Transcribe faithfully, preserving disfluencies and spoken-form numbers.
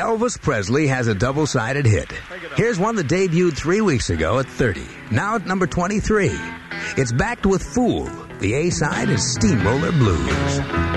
Elvis Presley has a double-sided hit. Here's one that debuted three weeks ago at thirty. Now at number twenty-three. It's backed with Fool. The A-side is Steamroller Blues.